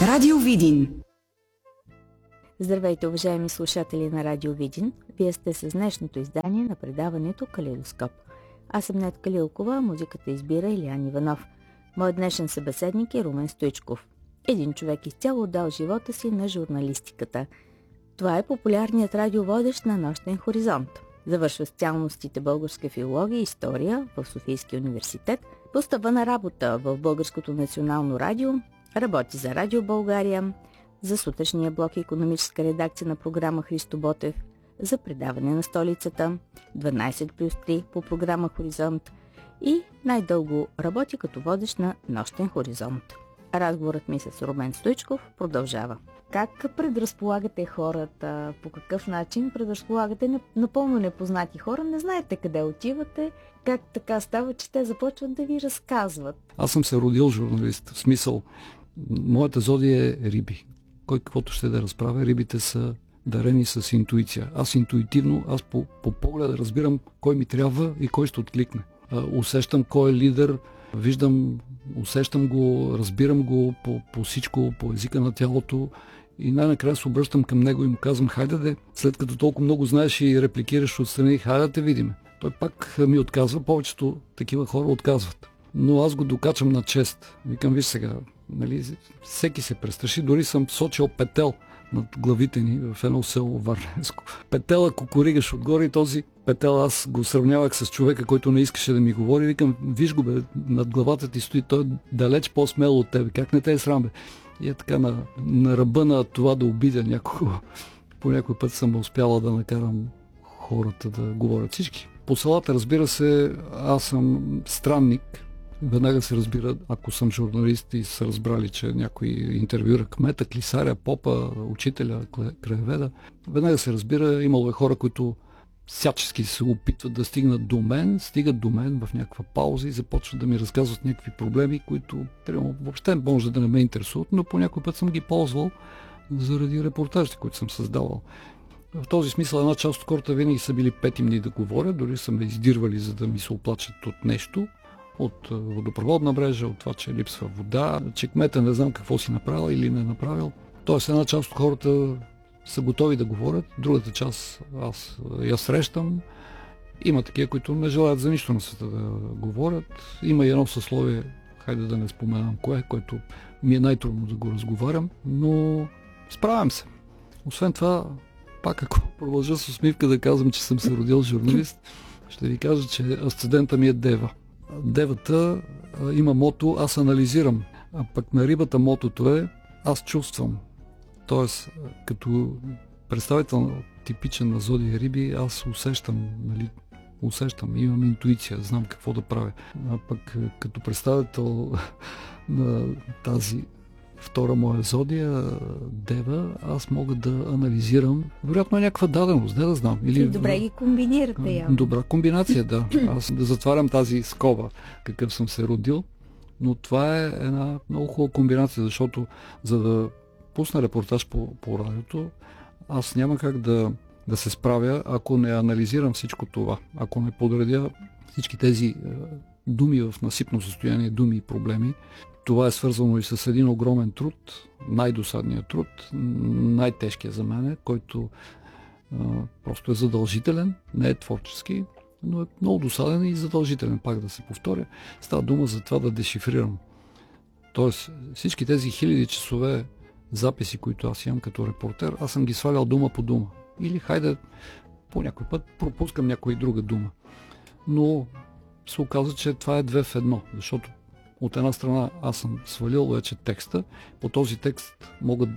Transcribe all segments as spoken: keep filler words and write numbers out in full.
Радио Видин. Здравейте, уважаеми слушатели на Радио Видин. Вие сте с днешното издание на предаването Калейдоскоп. Аз съм Нет Калилкова, музиката избира Илиян Иванов. Моят днешен събеседник е Румен Стоичков. Един човек изцяло отдал живота си на журналистиката. Това е популярният радиоводещ на Нощен хоризонт. Завършва специалностите българска филология и история в Софийския университет. Постъпва на работа в Българското национално радио. Работи за Радио България, за сутрешния блок и икономическа редакция на програма Христо Ботев, за предаване на столицата, дванайсет плюс три по програма Хоризонт и най-дълго работи като водещ на Нощен хоризонт. Разговорът ми с Румен Стоичков продължава. Как предразполагате хората? По какъв начин предразполагате напълно непознати хора? Не знаете къде отивате. Как така става, че те започват да ви разказват? Аз съм се родил журналист. В смисъл, моята зодия е риби. Кой каквото ще да разправя, рибите са дарени с интуиция. Аз интуитивно, аз по, по погледа разбирам кой ми трябва и кой ще откликне. Усещам кой е лидер, виждам, усещам го, разбирам го по, по всичко, по езика на тялото и най-накрая се обръщам към него и му казвам: хайде де, след като толкова много знаеш и репликираш отстрани, хайде да те видим. Той пак ми отказва, повечето такива хора отказват. Но аз го докачам на чест. Викам: виж сега, нали, всеки се престраши, дори съм сочил петел над главите ни в едно село Варненско. Петела кукуригаш отгоре и този петел аз го сравнявах с човека, който не искаше да ми говори. Викам: виж го бе, над главата ти стои, той е далеч по-смело от тебе. Как не те е срам бе? И е така на, на ръба на това да обидя някого. По някой път съм успяла да накарам хората да говорят всички. По селата, разбира се, аз съм странник. Веднага се разбира, ако съм журналист и са разбрали, че някой интервюира кмета, клисаря, попа, учителя, краеведа, веднага се разбира, имало е хора, които всячески се опитват да стигнат до мен, стигат до мен в някаква пауза и започват да ми разказват някакви проблеми, които примерно, въобще може да не ме интересуват, но по някой път съм ги ползвал заради репортажите, които съм създавал. В този смисъл една част от хората винаги са били петимни да говорят, дори са ме издирвали, за да ми се оплачат от нещо, от водопроводна мрежа, от това, че липсва вода, че кмета не знам какво си направил или не направил. Тоест една част от хората са готови да говорят, другата част аз я срещам. Има такива, които не желаят за нищо на света да говорят. Има и едно съсловие, хайде да не споменам кое, което ми е най-трудно да го разговарям, но справям се. Освен това, пак ако продължа с усмивка да казвам, че съм се родил журналист, ще ви кажа, че асцендента ми е Дева. Девата а, има мото "аз анализирам", а пък на рибата мотото е "аз чувствам". Тоест, като представител типичен на зодия риби, аз усещам, нали, усещам, имам интуиция, знам какво да правя. А пък като представител на тази втора моя зодия, Дева, аз мога да анализирам. Вероятно е някаква даденост, не да знам. Или... И добре ги комбинирате, явно. Добра комбинация, да. Аз да затварям тази скоба, какъв съм се родил, но това е една много хубава комбинация, защото за да пусна репортаж по, по радиото, аз няма как да, да се справя, ако не анализирам всичко това, ако не подредя всички тези е, думи в насипно състояние, думи и проблеми. Това е свързано и с един огромен труд, най-досадният труд, най-тежкият за мен, който а, просто е задължителен, не е творчески, но е много досаден и задължителен, пак да се повторя. Става дума за това да дешифрирам. Тоест всички тези хиляди часове записи, които аз имам като репортер, аз съм ги свалял дума по дума. Или хайде по някой път пропускам някоя друга дума. Но се оказа, че това е две в едно, защото от една страна аз съм свалил вече текста, по този текст мога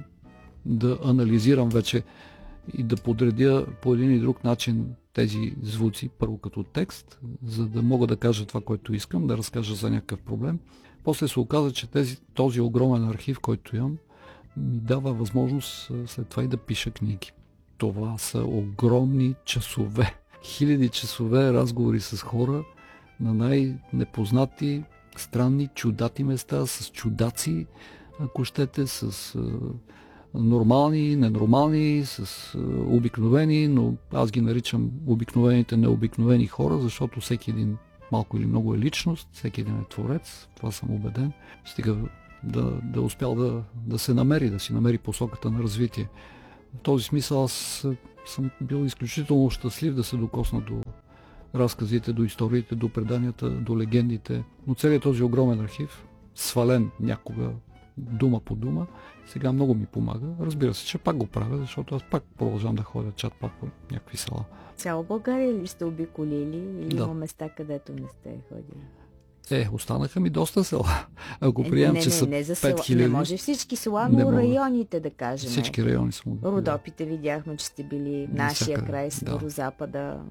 да анализирам вече и да подредя по един и друг начин тези звуци, първо като текст, за да мога да кажа това, което искам, да разкажа за някакъв проблем. После се оказа, че тези, този огромен архив, който имам, ми дава възможност след това и да пиша книги. Това са огромни часове, хиляди часове разговори с хора на най-непознати, странни, чудати места, с чудаци, ако щете, с а, нормални, ненормални, с а, обикновени, но аз ги наричам обикновените необикновени хора, защото всеки един малко или много е личност, всеки един е творец, това съм убеден. Стига да, да успял да, да се намери, да си намери посоката на развитие. В този смисъл аз съм бил изключително щастлив да се докосна до разказите, до историите, до преданията, до легендите. Но целият този огромен архив, свален някога дума по дума, сега много ми помага. Разбира се, че пак го правя, защото аз пак продължавам да ходя чат пак по някакви села. Цяла България ли сте обиколили или да. има места, където не сте ходили? Е, останаха ми доста села. Ако приемам, не, че не, са не, за пет хиляди... Не може всички села, но районите, да кажем. Всички райони съм. Родопите видяхме, че сте били в нашия всякъде, край, Северозапада.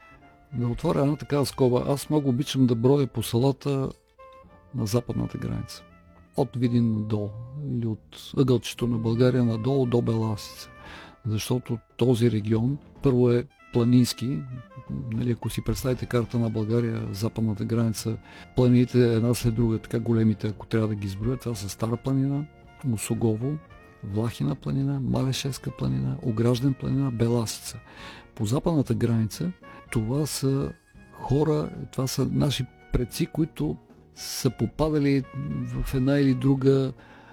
Да. да отворя една такава скоба. Аз много обичам да бродя по селата на западната граница. От Видин надолу или от ъгълчето на България надолу до Беласица. Защото този регион първо е планински. Нали, ако си представите карта на България, западната граница, планините една след друга, така големите, ако трябва да ги изброят, това са Стара планина, Мусогово, Влахина планина, Малешевска планина, Огражден планина, Беласица. По западната граница това са хора, това са наши предци, които са попадали в една или друга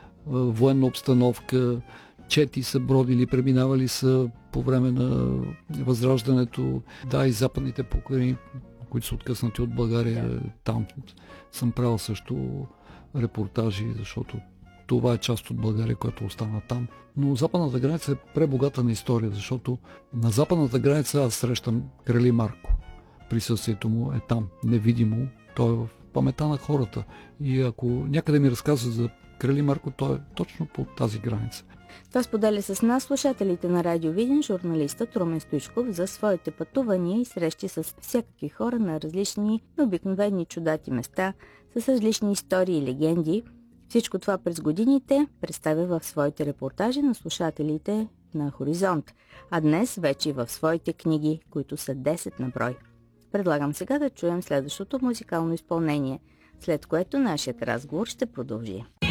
военна обстановка, чети са бродили, преминавали са по време на Възраждането. Да, и западните покрайнини, които са откъснати от България, да. Там съм правил също репортажи, защото това е част от България, която остана там. Но западната граница е пребогата на история, защото на западната граница аз срещам Крали Марко. Присъствието му е там, невидимо. Той е в памета на хората. И ако някъде ми разказва за Крали Марко, той е точно по тази граница. Това споделя с нас слушателите на Радио Видин журналистът Румен Стоичков за своите пътувания и срещи с всякакви хора на различни обикновени чудати места, с различни истории и легенди. Всичко това през годините представя в своите репортажи на слушателите на Хоризонт, а днес вече и в своите книги, които са десет на брой. Предлагам сега да чуем следващото музикално изпълнение, след което нашият разговор ще продължи.